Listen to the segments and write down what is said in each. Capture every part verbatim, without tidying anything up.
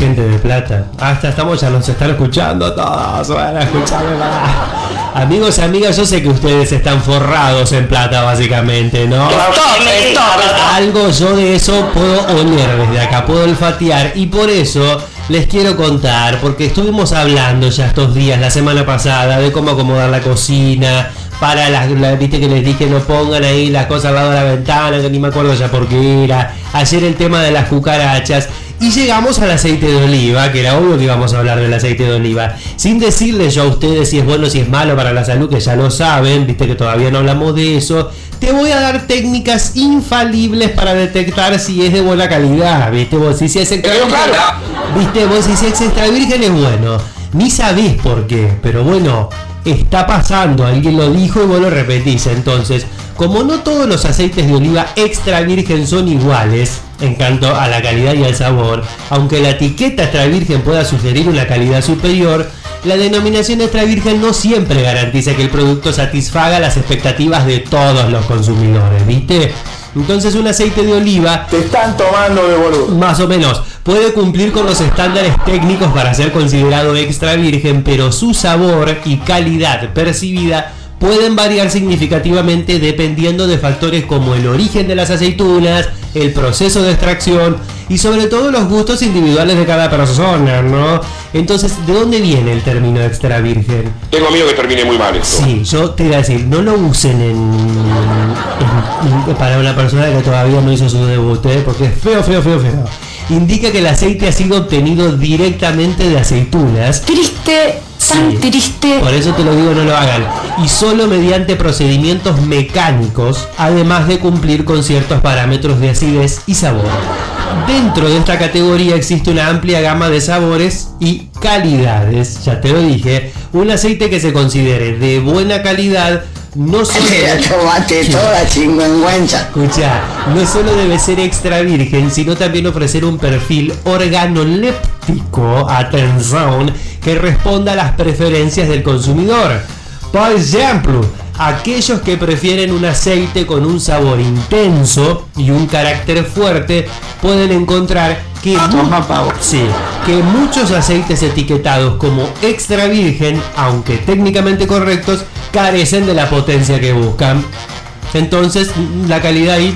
gente de Plata. Hasta estamos, ya nos están escuchando todos. Bueno, escuchame, amigos y amigas, yo sé que ustedes están forrados en plata, básicamente, ¿no? Algo yo de eso puedo oler desde acá, puedo olfatear, y por eso les quiero contar, porque estuvimos hablando ya estos días, la semana pasada, de cómo acomodar la cocina, para las, la, viste que les dije no pongan ahí las cosas al lado de la ventana, que ni me acuerdo ya por qué era. Ayer el tema de las cucarachas. Y llegamos al aceite de oliva, que era obvio que íbamos a hablar del aceite de oliva. Sin decirles yo a ustedes si es bueno o si es malo para la salud, que ya lo saben, viste que todavía no hablamos de eso. Te voy a dar técnicas infalibles para detectar si es de buena calidad, viste vos, si es extra virgen, viste vos, si es extra virgen es bueno. Ni sabés por qué, pero bueno, está pasando, alguien lo dijo y vos lo repetís. Entonces, como no todos los aceites de oliva extra virgen son iguales en cuanto a la calidad y al sabor, aunque la etiqueta extra virgen pueda sugerir una calidad superior, la denominación extra virgen no siempre garantiza que el producto satisfaga las expectativas de todos los consumidores, ¿viste? Entonces un aceite de oliva, te están tomando de boludo, más o menos, puede cumplir con los estándares técnicos para ser considerado extra virgen, pero su sabor y calidad percibida pueden variar significativamente dependiendo de factores como el origen de las aceitunas, el proceso de extracción y sobre todo los gustos individuales de cada persona, ¿no? Entonces, ¿de dónde viene el término extra virgen? Tengo miedo que termine muy mal esto. Sí, yo te iba a decir, no lo usen en, en, en para una persona que todavía no hizo su debut, ¿eh? Porque es feo, feo, feo, feo. Indica que el aceite ha sido obtenido directamente de aceitunas. Triste, tan sí, triste. Por eso te lo digo, no lo hagan. Y solo mediante procedimientos mecánicos, además de cumplir con ciertos parámetros de acidez y sabor. Dentro de esta categoría existe una amplia gama de sabores y calidades. Ya te lo dije, un aceite que se considere de buena calidad no solo debe, tomate toda chingüengüenza. Escucha, no solo debe ser extra virgen, sino también ofrecer un perfil organoléptico, atención, que responda a las preferencias del consumidor. Por ejemplo, aquellos que prefieren un aceite con un sabor intenso y un carácter fuerte pueden encontrar que, mu- sí, que muchos aceites etiquetados como extra virgen, aunque técnicamente correctos, carecen de la potencia que buscan. Entonces la calidad ahí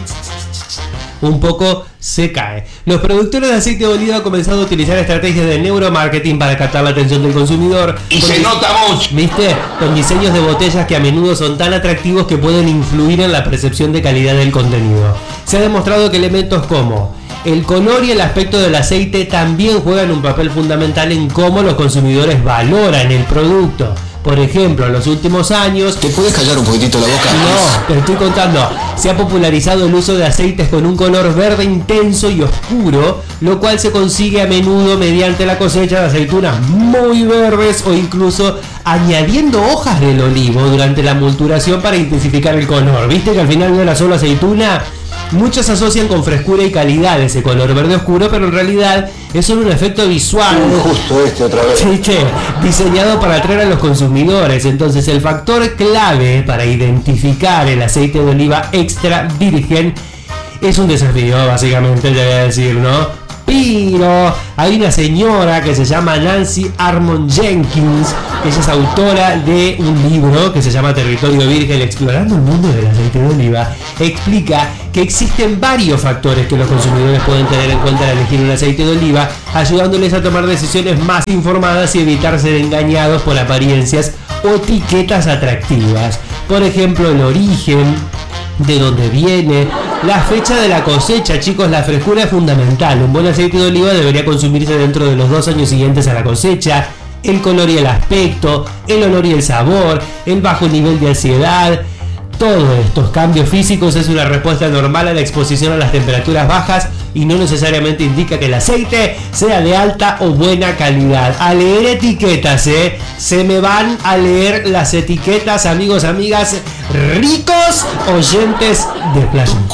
un poco se cae. Los productores de aceite de oliva han comenzado a utilizar estrategias de neuromarketing para captar la atención del consumidor. Y se nota mucho. ¿Viste? Con diseños de botellas que a menudo son tan atractivos que pueden influir en la percepción de calidad del contenido. Se ha demostrado que elementos como el color y el aspecto del aceite también juegan un papel fundamental en cómo los consumidores valoran el producto. Por ejemplo, en los últimos años... ¿Te puedes callar un poquitito la boca? No, te estoy contando. Se ha popularizado el uso de aceites con un color verde intenso y oscuro, lo cual se consigue a menudo mediante la cosecha de aceitunas muy verdes o incluso añadiendo hojas del olivo durante la multuración para intensificar el color. ¿Viste que al final no era solo aceituna? Muchos asocian con frescura y calidad ese color verde oscuro, pero en realidad es solo un efecto visual. Justo este otra vez. ¿Viste? Diseñado para atraer a los consumidores. Entonces el factor clave para identificar el aceite de oliva extra virgen es un desafío, básicamente, te voy a decir, ¿no? Pero hay una señora que se llama Nancy Armond Jenkins, que ella es autora de un libro que se llama Territorio Virgen, explorando el mundo del aceite de oliva. Explica que existen varios factores que los consumidores pueden tener en cuenta al elegir un aceite de oliva, ayudándoles a tomar decisiones más informadas y evitar ser engañados por apariencias o etiquetas atractivas. Por ejemplo, el origen, de dónde viene, la fecha de la cosecha. Chicos, la frescura es fundamental. Un buen aceite de oliva debería consumirse dentro de los dos años siguientes a la cosecha. El color y el aspecto, el olor y el sabor, el bajo nivel de ansiedad. Todos estos cambios físicos es una respuesta normal a la exposición a las temperaturas bajas y no necesariamente indica que el aceite sea de alta o buena calidad. A leer etiquetas, ¿eh? Se me van a leer las etiquetas, amigos, amigas, ricos oyentes de Playa.